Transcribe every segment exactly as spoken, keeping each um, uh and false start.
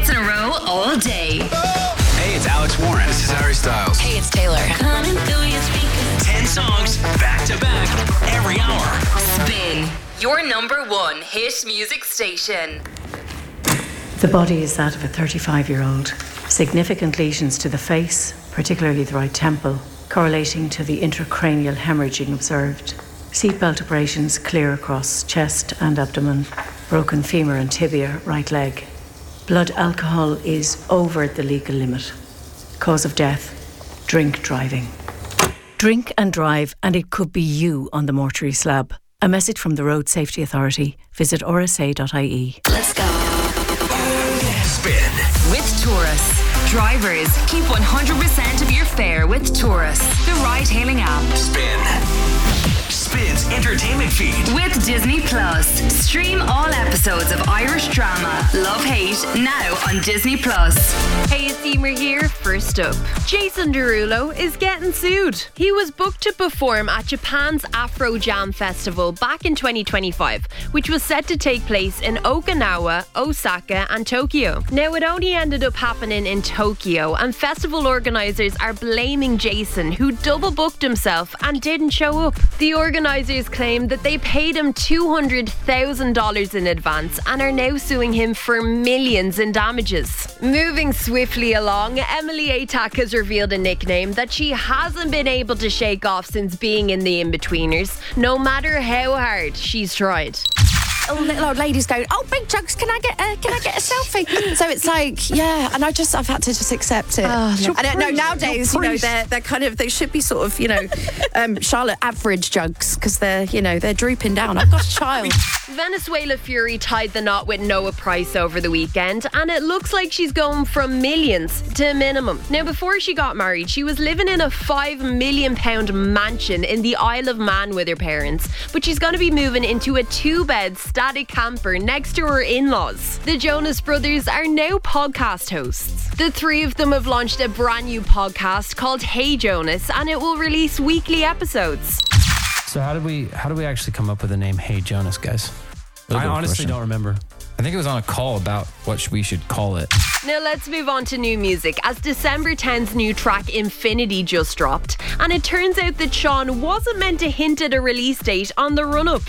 in a row all day. Hey, it's Alex Warren. This is Harry Styles. Hey, it's Taylor. Coming through your speakers. Ten songs back to back every hour. Spin, your number one hit music station. The body is that of a thirty-five-year-old. Significant lesions to the face, particularly the right temple, correlating to the intracranial hemorrhaging observed. Seatbelt abrasions clear across chest and abdomen. Broken femur and tibia, right leg. Blood alcohol is over the legal limit. Cause of death, drink driving. Drink and drive, and it could be you on the mortuary slab. A message from the Road Safety Authority. Visit r s a dot i e. Let's go. Spin With Taurus. Drivers, keep one hundred percent of your fare with Taurus, the ride-hailing app. Spin Spin's entertainment feed With Disney Plus. Stream all episodes of Irish drama Love Hate now on Disney Plus. Hey, it's Emer here. First up, Jason Derulo is getting sued. He was booked to perform at Japan's Afro Jam Festival back in twenty twenty-five, which was set to take place in Okinawa, Osaka and Tokyo. Now, it only ended up happening in Tokyo, and festival organisers are blaming Jason, who double booked himself and didn't show up. The organisers claim that they paid him two hundred thousand dollars in advance and are now suing him for millions in damages. Moving swiftly along, Emily Atack has revealed a nickname that she hasn't been able to shake off since being in the In-Betweeners, no matter how hard she's tried. All little old ladies going, oh, big jugs, can I get a, can I get a selfie? So it's like, yeah, and I just, I've had to just accept it. Oh, I don't know, nowadays, you know, they're, they're kind of, they should be sort of, you know, um, Charlotte average jugs, because they're, you know, they're drooping down. I've got a child. Venezuela Fury tied the knot with Noah Price over the weekend, and it looks like she's going from millions to minimum. Now, before she got married, she was living in a five million pound mansion in the Isle of Man with her parents, but she's going to be moving into a two-bed static camper next to her in-laws. The Jonas Brothers are now podcast hosts. The three of them have launched a brand new podcast called Hey Jonas, and it will release weekly episodes. So how did we how did we actually come up with the name Hey Jonas, guys? I honestly question. don't remember. I think it was on a call about what we should call it. Now let's move on to new music, as December tenth's new track Infinity just dropped, and it turns out that Sean wasn't meant to hint at a release date on the run-up.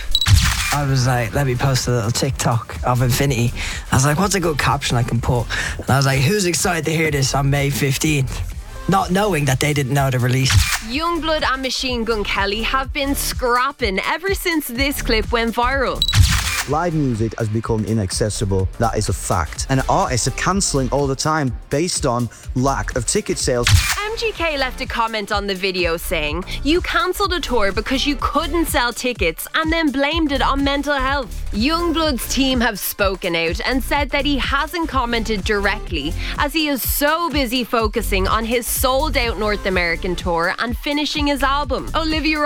I was like, let me post a little TikTok of Infinity. I was like, what's a good caption I can put? And I was like, who's excited to hear this on May fifteenth? Not knowing that they didn't know the release. Youngblood and Machine Gun Kelly have been scrapping ever since this clip went viral. Live music has become inaccessible. That is a fact. And artists are cancelling all the time based on lack of ticket sales. M G K left a comment on the video saying, you cancelled a tour because you couldn't sell tickets and then blamed it on mental health. Youngblood's team have spoken out and said that he hasn't commented directly, as he is so busy focusing on his sold out North American tour and finishing his album. Olivia